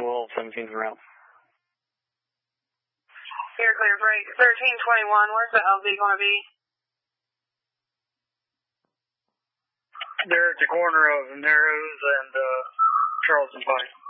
12, 17's around. Here, clear break. 1321, where's the LZ going to be? They're at the corner of Narrows and Charleston Pike.